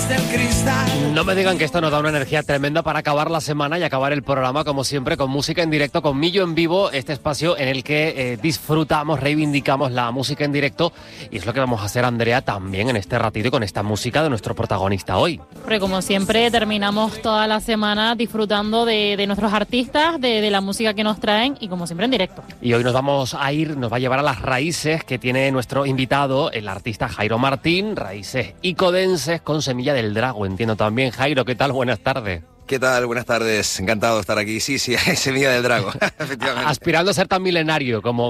través del cristal. No me digan que esto nos da una energía tremenda para acabar la semana y acabar el programa, como siempre, con música en directo, con Millo en Vivo, este espacio en el que disfrutamos, reivindicamos la música en directo, y es lo que vamos a hacer, Andrea, también en este ratito y con esta música de nuestro protagonista hoy. Porque como siempre terminamos toda la semana disfrutando de nuestros artistas, de la música que nos traen y como siempre en directo. Y hoy nos va a llevar a las raíces que tiene nuestro invitado, el artista Jairo Martín, raíces icodenses con semilla del Drago, entiendo también. Jairo, ¿qué tal? Buenas tardes. ¿Qué tal? Buenas tardes. Encantado de estar aquí. Sí, semilla del Drago, efectivamente. Aspirando a ser tan milenario como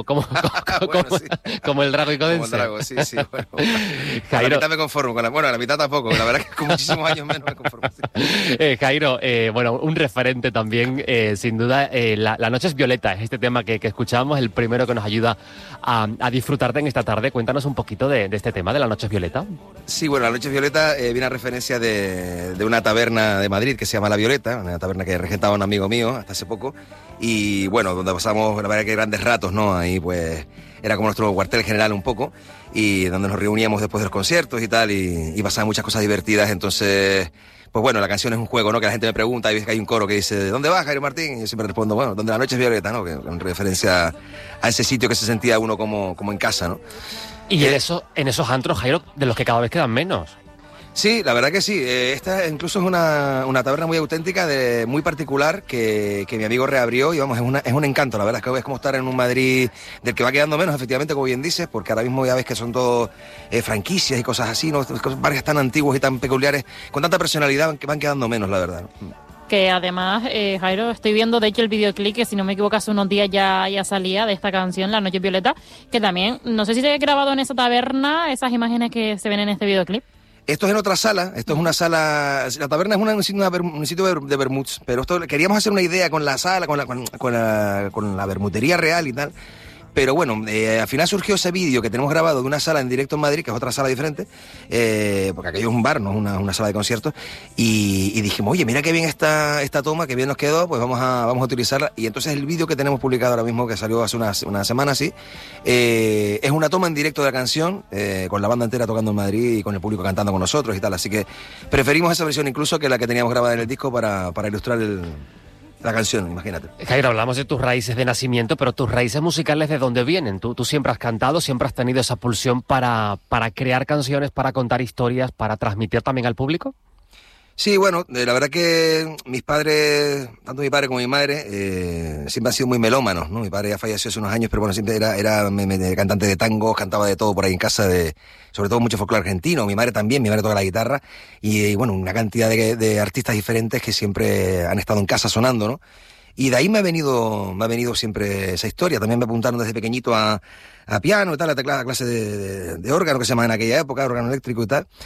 sí. como el Drago icodense. Como el Drago, sí. Bueno, Jairo, la mitad me conformo. La mitad tampoco. La verdad que con muchísimos años menos me conformo. Sí. Jairo, un referente también, sin duda. La noche es violeta, es este tema que escuchamos, el primero que nos ayuda a disfrutarte en esta tarde. Cuéntanos un poquito de este tema de la noche es violeta. Sí, bueno, la noche es violeta viene a referencia de una taberna de Madrid que se llama La Violeta, una taberna que regentaba un amigo mío hasta hace poco, y bueno, donde pasamos la verdad que grandes ratos, ¿no? Ahí pues era como nuestro cuartel general un poco, y donde nos reuníamos después de los conciertos y tal, y pasaban muchas cosas divertidas. Entonces, pues bueno, la canción es un juego, ¿no? Que la gente me pregunta, y ves que hay un coro que dice ¿dónde vas, Jairo Martín? Y yo siempre respondo, bueno, donde la noche es violeta, ¿no? Que en referencia a ese sitio que se sentía uno como en casa, ¿no? Y en esos antros, Jairo, de los que cada vez quedan menos. Sí, la verdad que sí. Esta incluso es una taberna muy auténtica, muy particular, que mi amigo reabrió, y vamos, es un encanto, la verdad. Es como estar en un Madrid del que va quedando menos, efectivamente, como bien dices, porque ahora mismo ya ves que son todo franquicias y cosas así, ¿no? Barrios tan antiguos y tan peculiares, con tanta personalidad, que van quedando menos, la verdad, ¿no? Que además, Jairo, estoy viendo de hecho el videoclip que si no me equivoco hace unos días ya salía de esta canción, La Noche Violeta, que también, no sé si se ha grabado en esa taberna esas imágenes que se ven en este videoclip. Esto es en otra sala, esto es una sala, la taberna es un sitio de vermuts, pero esto queríamos hacer una idea con la sala, con la vermutería real y tal. Pero bueno, al final surgió ese vídeo que tenemos grabado de una sala en directo en Madrid, que es otra sala diferente, porque aquello es un bar, no es una sala de conciertos, y dijimos, oye, mira qué bien esta toma, qué bien nos quedó, pues vamos a utilizarla. Y entonces el vídeo que tenemos publicado ahora mismo, que salió hace una semana así, es una toma en directo de la canción, con la banda entera tocando en Madrid y con el público cantando con nosotros y tal. Así que preferimos esa versión incluso que la que teníamos grabada en el disco para ilustrar la canción, imagínate. Jairo, hablamos de tus raíces de nacimiento, pero tus raíces musicales, ¿de dónde vienen? Tú siempre has cantado, siempre has tenido esa pulsión para crear canciones, para contar historias, para transmitir también al público. Sí, bueno, la verdad que mis padres, tanto mi padre como mi madre, siempre han sido muy melómanos, ¿no? Mi padre ya falleció hace unos años, pero bueno, siempre era cantante de tango, cantaba de todo por ahí en casa, sobre todo mucho folclore argentino. Mi madre también, mi madre toca la guitarra, y bueno, una cantidad de artistas diferentes que siempre han estado en casa sonando, ¿no? Y de ahí me ha venido siempre esa historia. También me apuntaron desde pequeñito a piano y tal, a clase de órgano que se llama en aquella época, órgano eléctrico y tal.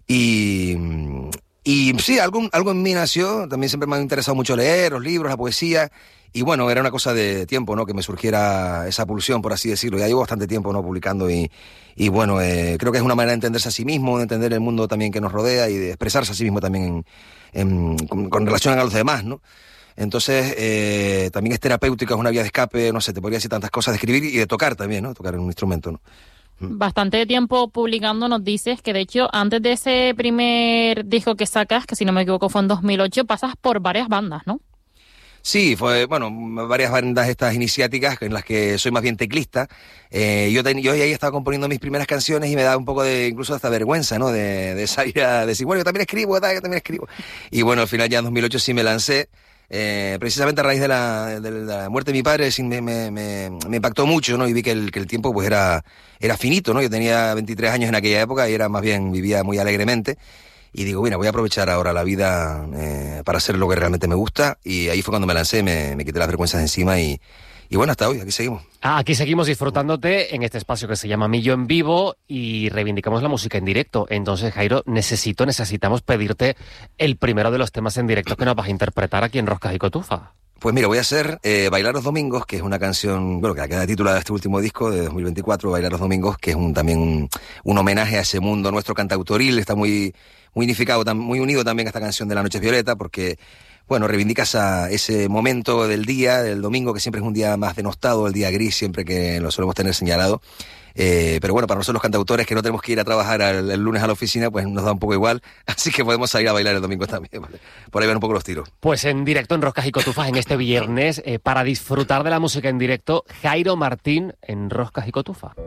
Y sí, algo en mí nació. También siempre me ha interesado mucho leer, los libros, la poesía. Y bueno, era una cosa de tiempo, ¿no? Que me surgiera esa pulsión, por así decirlo. Ya llevo bastante tiempo, ¿no? Publicando y bueno, creo que es una manera de entenderse a sí mismo, de entender el mundo también que nos rodea y de expresarse a sí mismo también con relación a los demás, ¿no? Entonces, también es terapéutica, es una vía de escape, no sé, te podría decir tantas cosas, de escribir y de tocar también, ¿no? Tocar un instrumento, ¿no? Bastante tiempo publicando, nos dices que de hecho antes de ese primer disco que sacas, que si no me equivoco fue en 2008, pasas por varias bandas, ¿no? Sí, fue, bueno, varias bandas estas iniciáticas en las que soy más bien teclista. Yo ahí estaba componiendo mis primeras canciones y me da un poco incluso hasta vergüenza, ¿no? De salir a decir, bueno, yo también escribo. Y bueno, al final ya en 2008 sí me lancé. Precisamente a raíz de la muerte de mi padre me impactó mucho, ¿no? Y vi que el tiempo pues era finito, ¿no? Yo tenía 23 años en aquella época y era más bien, vivía muy alegremente. Y digo, bueno, voy a aprovechar ahora la vida para hacer lo que realmente me gusta. Y ahí fue cuando me lancé, me quité las vergüenzas de encima y bueno, hasta hoy, aquí seguimos. Aquí seguimos disfrutándote en este espacio que se llama Millo en Vivo y reivindicamos la música en directo. Entonces, Jairo, necesitamos pedirte el primero de los temas en directo que nos vas a interpretar aquí en Roscas y Cotufa. Pues mira, voy a hacer Bailar los Domingos, que es una canción, bueno, que queda titulada este último disco de 2024, Bailar los Domingos, que es también un homenaje a ese mundo nuestro cantautoril. Está muy unificado, muy unido también a esta canción de La Noche es Violeta, porque bueno, reivindica ese momento del día, del domingo, que siempre es un día más denostado, el día gris, siempre que lo solemos tener señalado. Pero bueno, para nosotros los cantautores que no tenemos que ir a trabajar el lunes a la oficina, pues nos da un poco igual, así que podemos salir a bailar el domingo también, ¿vale? Por ahí van un poco los tiros. Pues en directo en Roscas y Cotufas en este viernes, para disfrutar de la música en directo, Jairo Martín en Roscas y Cotufas.